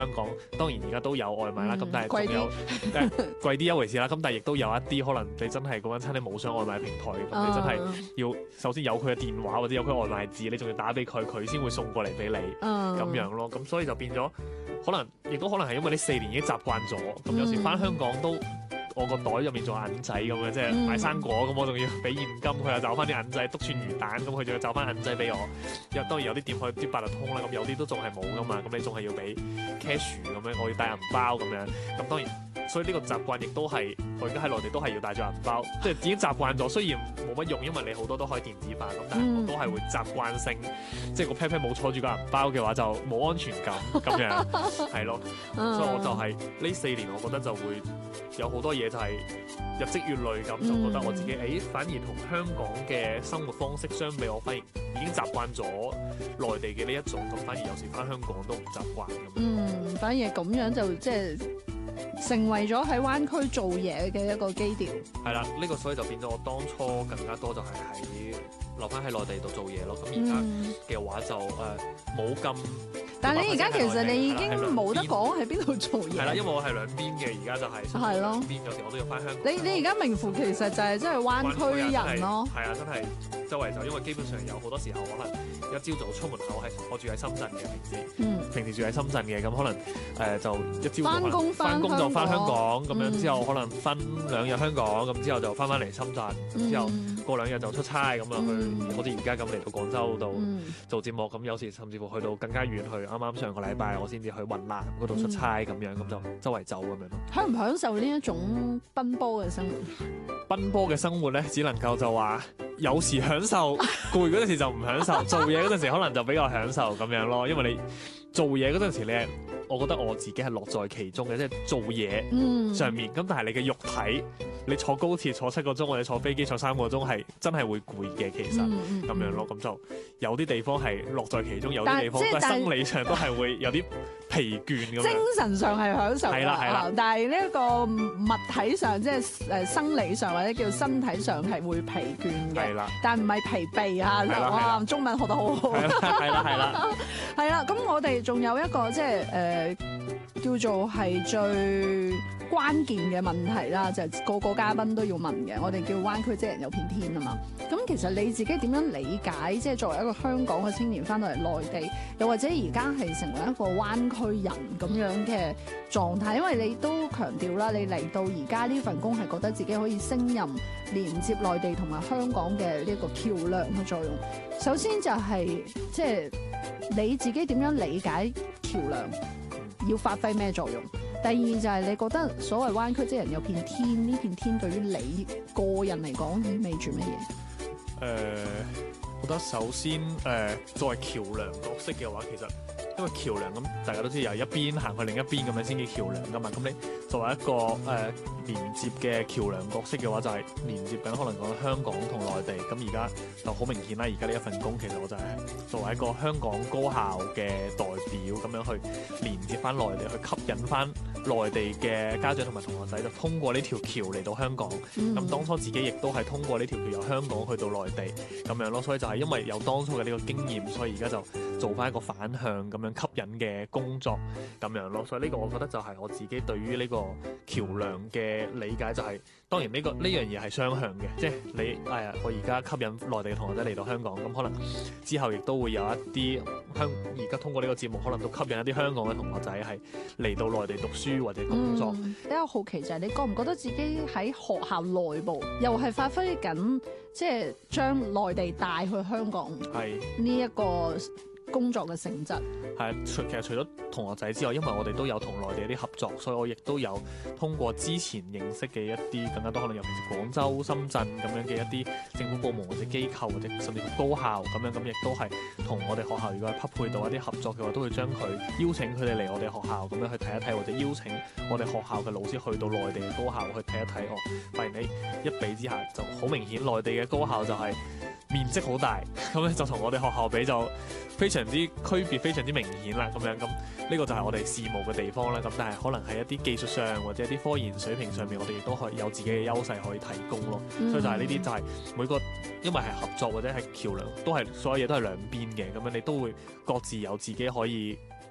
香港當然而家都有外賣啦，咁但係貴仲有貴啲一回事啦。咁但係亦都有一啲可能你真係嗰間餐廳冇上外賣平台，咁你真係要首先有佢嘅電話或者有佢外賣字，你仲要打俾佢，佢先會送過嚟俾你咁樣咯。咁所以就變咗，可能亦都可能係因為呢4年已經習慣咗，咁有時翻香港都。我個袋入面仲有銀仔咁嘅，即係買生果咁，我仲要俾現金，佢又找翻啲銀仔，篤串魚蛋咁，佢仲要找翻銀仔俾我。當然有啲店可以啲八達通啦，咁有啲都仲係冇噶嘛，咁你仲係要俾 cash 咁樣，我要帶銀包咁樣。咁當然，所以呢個習慣亦都係我而家喺內地都係要帶住銀包，即係已經習慣咗。雖然冇乜用，因為你好多都可以電子化咁，但係我都係會習慣性，即係個 pat pat 冇坐住個銀包嘅話就冇安全感咁樣，係咯。所以我就係呢4年，我覺得就會。有好多嘢就係日積月累咁，就覺得我自己反而同香港嘅生活方式相比，我反而已經習慣咗內地嘅呢一種，咁反而有時翻香港都唔習慣咁。 反而咁樣就即係成為咗喺灣區做嘢嘅一個基調。係啦，呢個所以就變咗我當初更加多就係留翻喺內地度做嘢咯。咁而家嘅話就冇咁。 但係你而家其實你已經冇得講喺邊度做嘢。 係啦，因為我係兩邊嘅，而家就係。係咯。兩邊有時我都要翻香港。 你而家名副其實就係即係灣區人咯。 係啊，真係周圍走，因為基本上有好多時候可能一朝早出門口我住喺深圳嘅平時住喺深圳嘅，咁可能就一朝早翻工就翻香港，咁樣之後可能分2日香港，咁之後就翻嚟深圳，之後過2日就出差咁啊去，好似而家咁嚟到廣州度做節目，咁有時甚至乎去到更加遠去。啱啱上個禮拜我先至去雲南嗰度出差咁樣，咁就周圍走咁樣咯。 享唔享受呢一種奔波嘅生活？ 奔波嘅生活咧，只能夠就話有時享受，攰嗰陣時就唔享受，做嘢嗰陣時可能就比較享受咁樣咯。因為你做嘢嗰陣時咧，我覺得我自己係樂在其中嘅，即係做嘢上面。咁但係你嘅肉體，你坐高鐵坐7個鐘或者坐飛機坐3個鐘係真係會攰嘅，其實咁樣咯。咁就有啲地方係樂在其中，有啲地方都係生理上都係會有啲疲倦咁樣。 精神上係享受， 係啦。 但係呢一個物體上，即係生理上或者叫身體上係會疲倦嘅。係啦。但唔係疲憊啊！哇，中文學得好好。係啦。係啦。咁我哋仲有一個即係叫做係最關鍵嘅問題啦，就係個嘉賓都要問嘅。我哋叫灣區職人有片天啊嘛。咁其實你自己點樣理解，即係作為一個香港嘅青年翻到嚟內地，又或者而家係成為一個灣區人咁樣嘅狀態？因為你都強調啦，你嚟到而家呢份工係覺得自己可以勝任連接內地同埋香港嘅呢個橋梁嘅作用。首先就係即係你自己點樣理解橋梁要發揮咩作用？第二就係你覺得所謂灣區職人有片天，呢片天對於你個人嚟講意味住乜嘢？ 我覺得首先作為橋梁角色嘅話，其實因為橋梁咁大家都知由一邊行去另一邊咁樣先叫橋梁噶嘛。咁你作為一個連接嘅橋梁角色嘅話，就係連接緊可能講香港同內地。咁而家就好明顯啦，而家呢一份工其實我就係作為一個香港高校嘅代表咁樣去連接翻內地，去吸引翻內地嘅家長同埋同學仔，就通過呢條橋嚟到香港。咁當初自己亦都係通過呢條橋由香港去到內地咁樣咯。所以就係因為有當初嘅呢個經驗，所以而家就做翻一個反向咁樣吸引嘅工作咁樣咯。所以呢個我覺得就係我自己對於呢個橋梁嘅理解，就係當然呢樣嘢係雙向嘅，即係你我而家吸引內地嘅同學仔嚟到香港，咁可能之後亦都會有一啲而家通過呢個節目，可能都吸引一啲香港嘅同學仔係嚟到內地讀書或者工作。 比較好奇就係你覺唔覺得自己喺學校內部又係發揮緊，即係將內地帶去香港呢一個工作嘅性質？ 係，其實除咗同學仔之外，因為我哋都有同內地一啲合作，所以我亦都有通過之前認識嘅一啲更加多可能尤其是廣州、深圳咁樣嘅一啲政府部門或者機構或者甚至乎高校咁樣，咁亦都係同我哋學校如果係匹配到一啲合作嘅話，都會將佢邀請佢哋嚟我哋學校咁樣去睇一睇，或者邀請我哋學校嘅老師去到內地嘅高校去睇一睇。發現你一比之下就好明顯，內地嘅高校就係面積好大，咁咧就同我哋學校比就非常之區別，非常之明顯啦。咁樣咁呢個就係我哋事務嘅地方啦。咁但係可能喺一啲技術上或者一啲科研水平上面，我哋亦都可以有自己嘅優勢可以提供咯。所以就係呢啲就係每個因為係合作或者係橋梁，都係所有嘢都係兩邊嘅。咁樣你都會各自有自己可以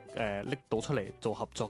拎到出嚟做合作